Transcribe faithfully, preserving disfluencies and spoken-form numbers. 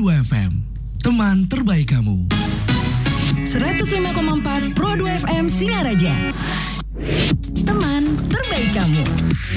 dua F M, teman terbaik kamu. seratus lima koma empat Pro dua F M Singaraja, teman terbaik kamu.